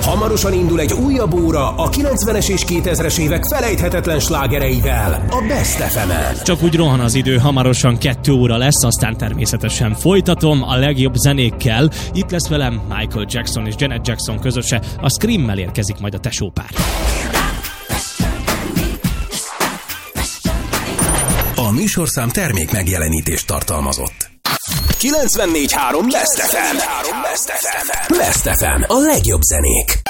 Hamarosan indul egy újabb óra a 90-es és 2000-es évek felejthetetlen slágereivel a Best FM-en. Csak úgy rohan az idő, hamarosan 2 óra lesz, aztán természetesen folytatom a legjobb zenékkel. Itt lesz velem Michael Jackson és Janet Jackson közöse, a Scream-mel érkezik majd a tesópár. A műsorszám termék megjelenítést tartalmazott. 94.3 Best FM. Best FM. A legjobb zenék.